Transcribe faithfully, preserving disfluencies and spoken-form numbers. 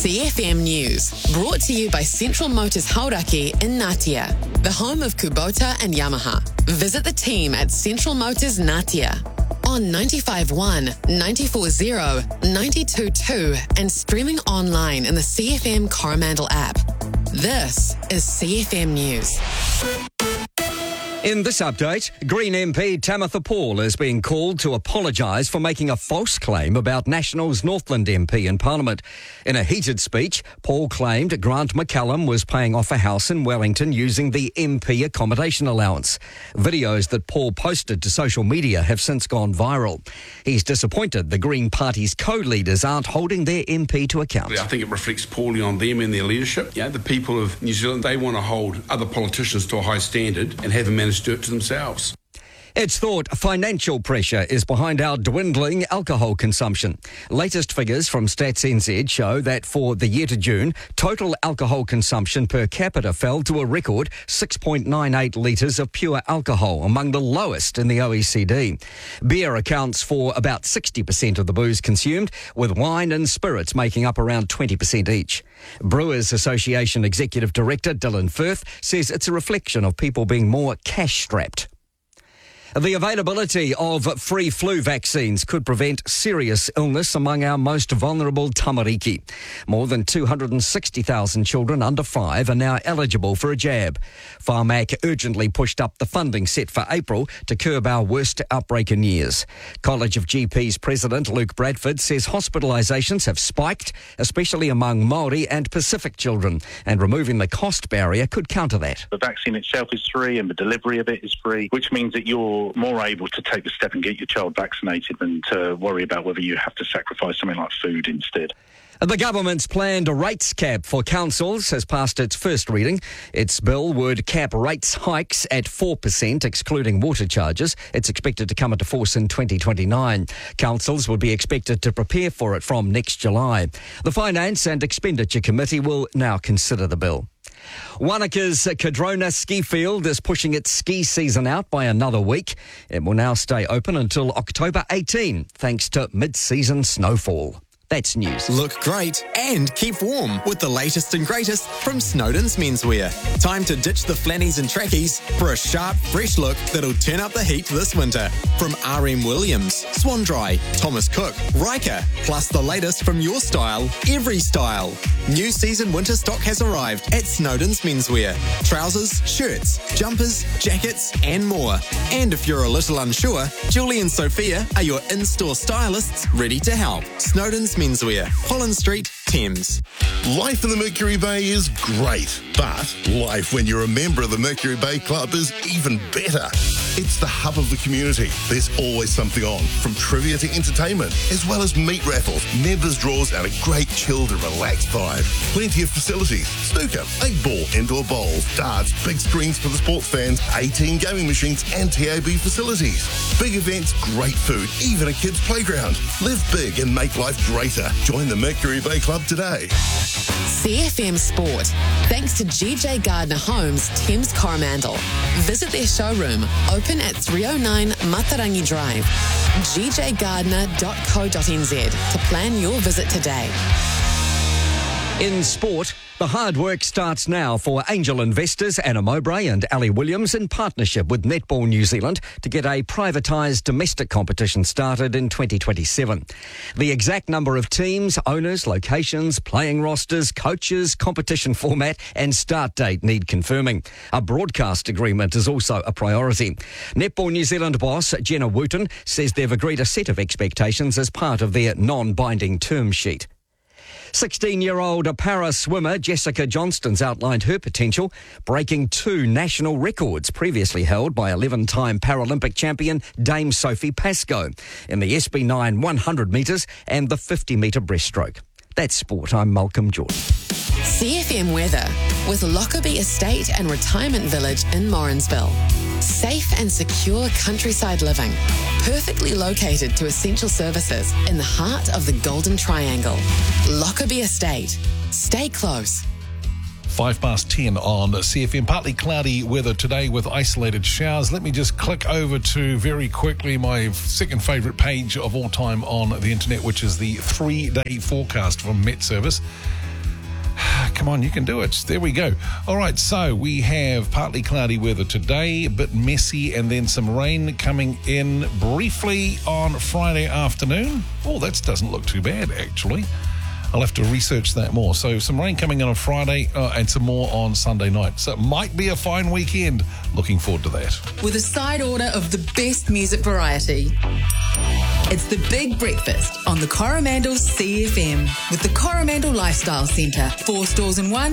C F M News, brought to you by Central Motors Hauraki in Ngatea, the home of Kubota and Yamaha. Visit the team at Central Motors Ngatea on ninety-five point one, ninety-four point zero, ninety-two point two and streaming online in the C F M Coromandel app. This is C F M News. In this update, Green M P Tamitha Paul is being called to apologise for making a false claim about National's Northland M P in Parliament. In a heated speech, Paul claimed Grant McCallum was paying off a house in Wellington using the M P accommodation allowance. Videos that Paul posted to social media have since gone viral. He's disappointed the Green Party's co-leaders aren't holding their M P to account. I think it reflects poorly on them and their leadership. Yeah, the people of New Zealand, they want to hold other politicians to a high standard and haven't managed to do it to themselves. It's thought financial pressure is behind our dwindling alcohol consumption. Latest figures from Stats N Z show that for the year to June, total alcohol consumption per capita fell to a record six point nine eight litres of pure alcohol, among the lowest in the O E C D. Beer accounts for about sixty percent of the booze consumed, with wine and spirits making up around twenty percent each. Brewers Association Executive Director Dylan Firth says it's a reflection of people being more cash-strapped. The availability of free flu vaccines could prevent serious illness among our most vulnerable tamariki. More than two hundred sixty thousand children under five are now eligible for a jab. Pharmac urgently pushed up the funding set for April to curb our worst outbreak in years. College of G Ps President Luke Bradford says hospitalisations have spiked, especially among Māori and Pacific children, and removing the cost barrier could counter that. The vaccine itself is free and the delivery of it is free, which means that you're more able to take the step and get your child vaccinated than to worry about whether you have to sacrifice something like food instead. The government's planned rates cap for councils has passed its first reading. Its bill would cap rates hikes at four percent, excluding water charges. It's expected to come into force in twenty twenty-nine. Councils would be expected to prepare for it from next July. The Finance and Expenditure Committee will now consider the bill. Wanaka's Cadrona ski field is pushing its ski season out by another week. It will now stay open until October eighteenth, thanks to mid-season snowfall. That's news. Look great and keep warm with the latest and greatest from Snowden's Menswear. Time to ditch the flannies and trackies for a sharp, fresh look that'll turn up the heat this winter. From R M Williams, Swan Dry, Thomas Cook, Riker, plus the latest from your style, every style. New season winter stock has arrived at Snowden's Menswear. Trousers, shirts, jumpers, jackets and more. And if you're a little unsure, Julie and Sophia are your in-store stylists ready to help. Snowden's Menswear, Holland Street, Thames. Life in the Mercury Bay is great, but life when you're a member of the Mercury Bay Club is even better. It's the hub of the community. There's always something on, from trivia to entertainment, as well as meat raffles, members' draws, and a great chilled and relaxed vibe. Plenty of facilities: snooker, eight ball, indoor bowls, darts, big screens for the sports fans, eighteen gaming machines, and T A B facilities. Big events, great food, even a kids' playground. Live big and make life greater. Join the Mercury Bay Club today. C F M Sport, thanks to G J Gardner Homes, Thames Coromandel. Visit their showroom, open at three oh nine Matarangi Drive. g j gardner dot co dot n z to plan your visit today. In sport, the hard work starts now for angel investors Anna Mowbray and Ali Williams in partnership with Netball New Zealand to get a privatised domestic competition started in twenty twenty-seven. The exact number of teams, owners, locations, playing rosters, coaches, competition format and start date need confirming. A broadcast agreement is also a priority. Netball New Zealand boss Jenna Wooten says they've agreed a set of expectations as part of their non-binding term sheet. sixteen-year-old para swimmer Jessica Johnston's outlined her potential, breaking two national records previously held by eleven-time Paralympic champion Dame Sophie Pascoe in the S B nine one hundred metres and the fifty metre breaststroke. That's sport. I'm Malcolm Jordan. C F M weather with Lockerbie Estate and Retirement Village in Morrinsville. Safe and secure countryside living, perfectly located to essential services in the heart of the Golden Triangle. Lockerbie Estate. Stay close. Five past ten on C F M. Partly cloudy weather today with isolated showers. Let me just click over to, very quickly, my second favourite page of all time on the internet, which is the three-day forecast from Met Service. Come on, you can do it. There we go. All right, so we have partly cloudy weather today, a bit messy, and then some rain coming in briefly on Friday afternoon. Oh, that doesn't look too bad, actually. I'll have to research that more. So some rain coming in on Friday uh, and some more on Sunday night. So it might be a fine weekend. Looking forward to that. With a side order of the best music variety. It's the Big Breakfast on the Coromandel C F M with the Coromandel Lifestyle Centre. Four stores in one